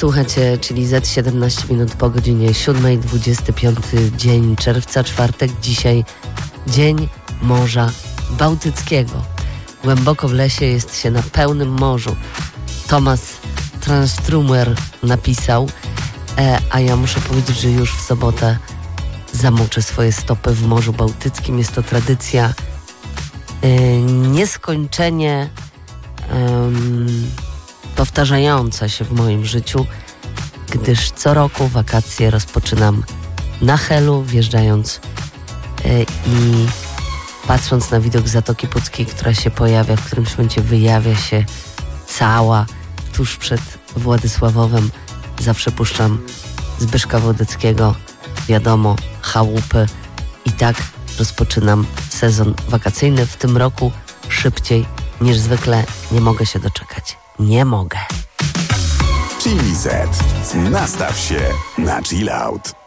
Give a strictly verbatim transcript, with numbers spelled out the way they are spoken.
Słuchajcie, czyli Z siedemnaście minut po godzinie siódmej, dwudziesty piąty dzień czerwca, czwartek. Dzisiaj Dzień Morza Bałtyckiego. Głęboko w lesie jest się na pełnym morzu. Thomas Tranströmer napisał, e, a ja muszę powiedzieć, że już w sobotę zamoczę swoje stopy w Morzu Bałtyckim. Jest to tradycja e, nieskończenie e, powtarzająca się w moim życiu, gdyż co roku wakacje rozpoczynam na Helu, wjeżdżając e, i patrząc na widok Zatoki Puckiej, która się pojawia, w którymś momencie wyjawia się cała tuż przed Władysławowem. Zawsze puszczam Zbyszka Wodeckiego, wiadomo, chałupy i tak rozpoczynam sezon wakacyjny. W tym roku szybciej niż zwykle. Nie mogę się doczekać. Nie mogę. Chili Z. Nastaw się na chill out.